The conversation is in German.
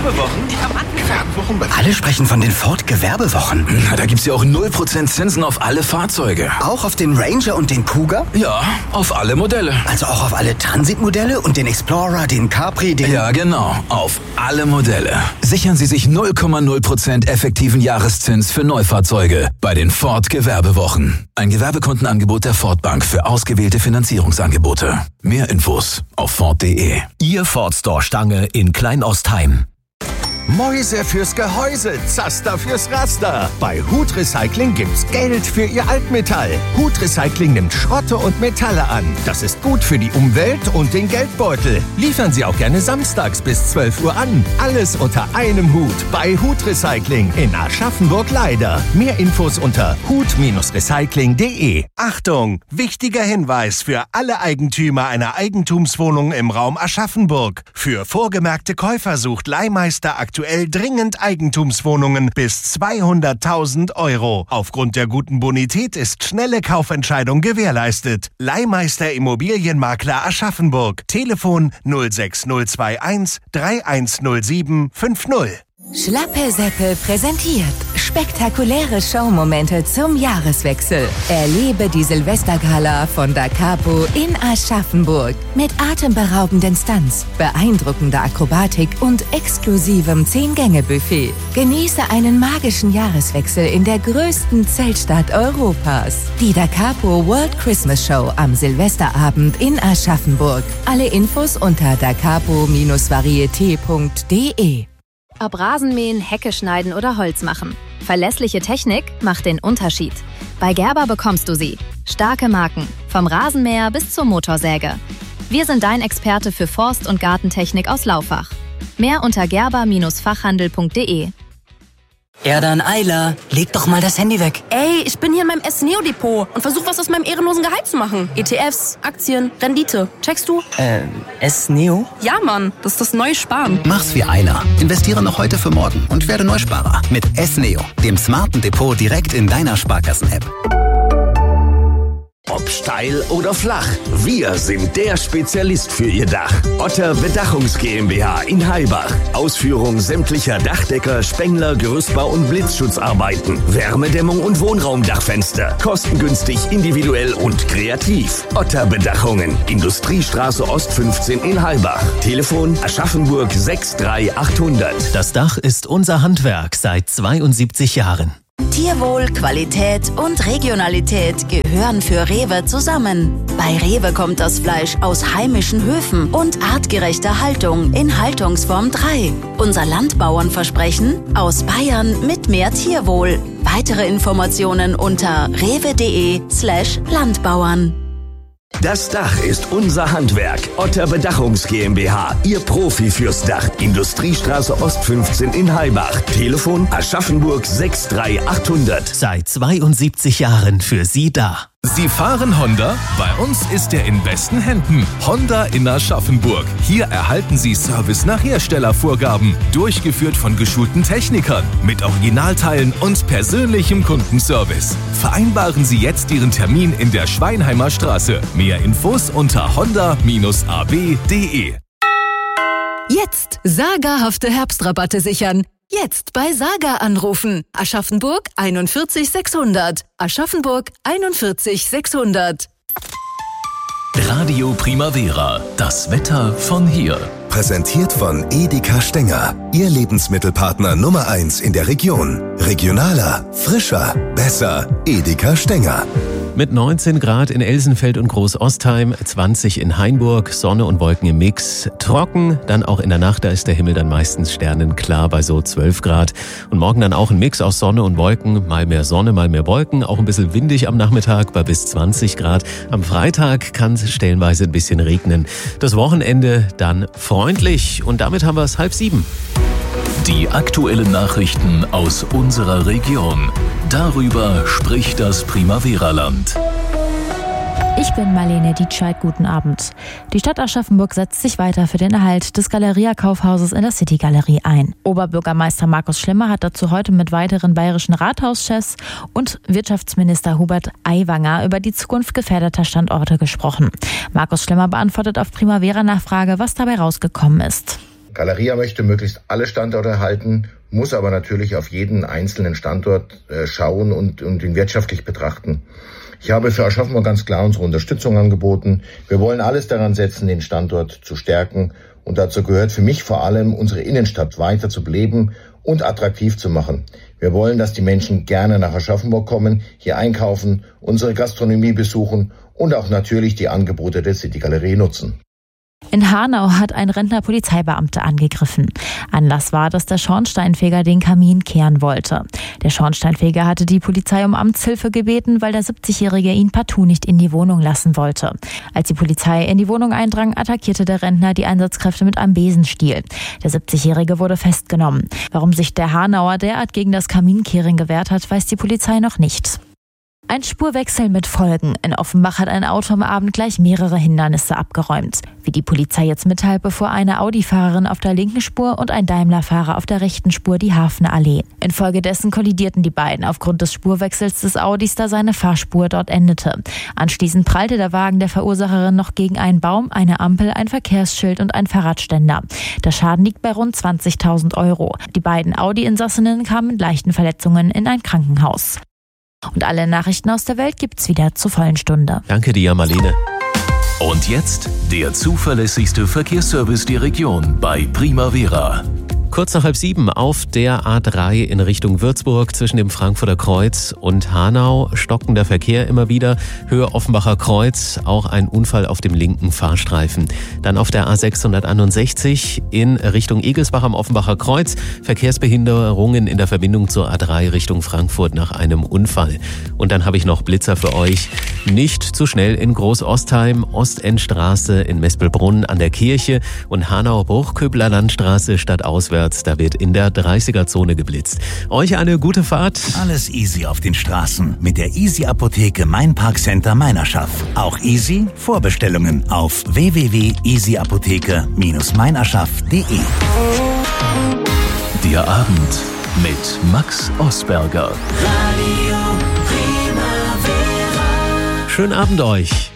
Gewerbewochen? Ja, Mann. Gewerbewochen bei... Alle sprechen von den Ford Gewerbewochen. Na, da gibt's ja auch 0% Zinsen auf alle Fahrzeuge. Auch auf den Ranger und den Kuga? Ja, auf alle Modelle. Also auch auf alle Transitmodelle und den Explorer, den Capri, den... Ja, genau. Auf alle Modelle. Sichern Sie sich 0,0% effektiven Jahreszins für Neufahrzeuge bei den Ford Gewerbewochen. Ein Gewerbekundenangebot der Ford Bank für ausgewählte Finanzierungsangebote. Mehr Infos auf Ford.de. Ihr Ford Store Stange in Kleinostheim. Mäuse fürs Gehäuse, Zaster fürs Raster. Bei Hut Recycling gibt's Geld für Ihr Altmetall. Hut Recycling nimmt Schrotte und Metalle an. Das ist gut für die Umwelt und den Geldbeutel. Liefern Sie auch gerne samstags bis 12 Uhr an. Alles unter einem Hut bei Hut Recycling in Aschaffenburg-Leider. Mehr Infos unter hut-recycling.de. Achtung! Wichtiger Hinweis für alle Eigentümer einer Eigentumswohnung im Raum Aschaffenburg. Für vorgemerkte Käufer sucht Leihmeister aktuell dringend Eigentumswohnungen bis 200.000 €. Aufgrund der guten Bonität ist schnelle Kaufentscheidung gewährleistet. Leihmeister Immobilienmakler Aschaffenburg. Telefon 06021 3107 50. Schlappe Seppe präsentiert spektakuläre Showmomente zum Jahreswechsel. Erlebe die Silvestergala von Da Capo in Aschaffenburg mit atemberaubenden Stunts, beeindruckender Akrobatik und exklusivem 10-Gänge-Buffet. Genieße einen magischen Jahreswechsel in der größten Zeltstadt Europas. Die Da Capo World Christmas Show am Silvesterabend in Aschaffenburg. Alle Infos unter dacapo-varieté.de. Ob Rasenmähen, Hecke schneiden oder Holz machen. Verlässliche Technik macht den Unterschied. Bei Gerber bekommst du sie. Starke Marken. Vom Rasenmäher bis zur Motorsäge. Wir sind dein Experte für Forst- und Gartentechnik aus Laufach. Mehr unter gerber-fachhandel.de. Erdan Eiler, leg doch mal das Handy weg. Ey, ich bin hier in meinem S-Neo-Depot und versuche was aus meinem ehrenlosen Gehalt zu machen. ETFs, Aktien, Rendite. Checkst du? S-Neo? Ja, Mann, das ist das neue Sparen. Mach's wie Eiler. Investiere noch heute für morgen und werde Neusparer. Mit S-Neo, dem smarten Depot direkt in deiner Sparkassen-App. Ob steil oder flach, wir sind der Spezialist für Ihr Dach. Otter Bedachungs GmbH in Heilbach. Ausführung sämtlicher Dachdecker, Spengler, Gerüstbau und Blitzschutzarbeiten. Wärmedämmung und Wohnraumdachfenster. Kostengünstig, individuell und kreativ. Otter Bedachungen. Industriestraße Ost 15 in Heilbach. Telefon Aschaffenburg 63800. Das Dach ist unser Handwerk seit 72 Jahren. Tierwohl, Qualität und Regionalität gehören für Rewe zusammen. Bei Rewe kommt das Fleisch aus heimischen Höfen und artgerechter Haltung in Haltungsform 3. Unser Landbauernversprechen: aus Bayern mit mehr Tierwohl. Weitere Informationen unter rewe.de/Landbauern. Das Dach ist unser Handwerk. Otter Bedachungs GmbH, Ihr Profi fürs Dach. Industriestraße Ost 15 in Heilbach. Telefon Aschaffenburg 63800. Seit 72 Jahren für Sie da. Sie fahren Honda? Bei uns ist er in besten Händen. Honda in Aschaffenburg. Hier erhalten Sie Service nach Herstellervorgaben. Durchgeführt von geschulten Technikern. Mit Originalteilen und persönlichem Kundenservice. Vereinbaren Sie jetzt Ihren Termin in der Schweinheimer Straße. Mehr Infos unter honda-ab.de. Jetzt sagerhafte Herbstrabatte sichern. Jetzt bei Saga anrufen. Aschaffenburg 41 600. Aschaffenburg 41 600. Radio Primavera. Das Wetter von hier. Präsentiert von Edeka Stenger. Ihr Lebensmittelpartner Nummer 1 in der Region. Regionaler, frischer, besser. Edeka Stenger. Mit 19 Grad in Elsenfeld und Großostheim, 20 in Hainburg, Sonne und Wolken im Mix. Trocken, dann auch in der Nacht, da ist der Himmel dann meistens sternenklar bei so 12 Grad. Und morgen dann auch ein Mix aus Sonne und Wolken, mal mehr Sonne, mal mehr Wolken. Auch ein bisschen windig am Nachmittag bei bis 20 Grad. Am Freitag kann es stellenweise ein bisschen regnen. Das Wochenende dann freundlich. Und damit haben wir es 6:30. Die aktuellen Nachrichten aus unserer Region. Darüber spricht das Primavera-Land. Ich bin Marlene Dietscheid, guten Abend. Die Stadt Aschaffenburg setzt sich weiter für den Erhalt des Galeria-Kaufhauses in der City-Galerie ein. Oberbürgermeister Markus Schlemmer hat dazu heute mit weiteren bayerischen Rathauschefs und Wirtschaftsminister Hubert Aiwanger über die Zukunft gefährdeter Standorte gesprochen. Markus Schlemmer beantwortet auf Primavera-Nachfrage, was dabei rausgekommen ist. Galeria möchte möglichst alle Standorte erhalten, muss aber natürlich auf jeden einzelnen Standort schauen und ihn wirtschaftlich betrachten. Ich habe für Aschaffenburg ganz klar unsere Unterstützung angeboten. Wir wollen alles daran setzen, den Standort zu stärken. Und dazu gehört für mich vor allem, unsere Innenstadt weiter zu beleben und attraktiv zu machen. Wir wollen, dass die Menschen gerne nach Aschaffenburg kommen, hier einkaufen, unsere Gastronomie besuchen und auch natürlich die Angebote der City-Galerie nutzen. In Hanau hat ein Rentner Polizeibeamte angegriffen. Anlass war, dass der Schornsteinfeger den Kamin kehren wollte. Der Schornsteinfeger hatte die Polizei um Amtshilfe gebeten, weil der 70-Jährige ihn partout nicht in die Wohnung lassen wollte. Als die Polizei in die Wohnung eindrang, attackierte der Rentner die Einsatzkräfte mit einem Besenstiel. Der 70-Jährige wurde festgenommen. Warum sich der Hanauer derart gegen das Kaminkehren gewehrt hat, weiß die Polizei noch nicht. Ein Spurwechsel mit Folgen. In Offenbach hat ein Auto am Abend gleich mehrere Hindernisse abgeräumt. Wie die Polizei jetzt mitteilt, bevor eine Audi-Fahrerin auf der linken Spur und ein Daimler-Fahrer auf der rechten Spur die Hafenallee. Infolgedessen kollidierten die beiden aufgrund des Spurwechsels des Audis, da seine Fahrspur dort endete. Anschließend prallte der Wagen der Verursacherin noch gegen einen Baum, eine Ampel, ein Verkehrsschild und ein Fahrradständer. Der Schaden liegt bei rund 20.000 €. Die beiden Audi-Insassinnen kamen mit leichten Verletzungen in ein Krankenhaus. Und alle Nachrichten aus der Welt gibt's wieder zur vollen Stunde. Danke dir, Marlene. Und jetzt der zuverlässigste Verkehrsservice der Region bei Primavera. Kurz nach 6:30 auf der A3 in Richtung Würzburg zwischen dem Frankfurter Kreuz und Hanau. Stockender Verkehr immer wieder. Höhe Offenbacher Kreuz, auch ein Unfall auf dem linken Fahrstreifen. Dann auf der A661 in Richtung Egelsbach am Offenbacher Kreuz. Verkehrsbehinderungen in der Verbindung zur A3 Richtung Frankfurt nach einem Unfall. Und dann habe ich noch Blitzer für euch. Nicht zu schnell in Groß-Ostheim, Ostendstraße in Mespelbrunn an der Kirche und Hanau-Bruchköbler Landstraße stadtauswärts. Da wird in der 30er-Zone geblitzt. Euch eine gute Fahrt. Alles easy auf den Straßen mit der Easy-Apotheke Mainpark-Center Meinerschaft. Auch easy Vorbestellungen auf www.easyapotheke-meinerschaft.de. Der Abend mit Max Osberger. Schönen Abend euch.